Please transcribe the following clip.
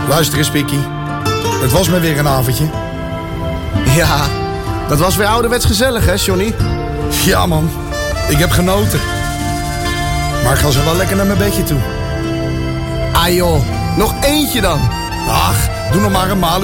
Luister eens, Pikkie. Het was me weer een avondje. Ja, dat was weer ouderwets gezellig, hè, Johnny? Ja, man. Ik heb genoten. Maar ik ga zo wel lekker naar mijn bedje toe. Ah, joh. Nog eentje dan. Ach, doe nog maar een maal.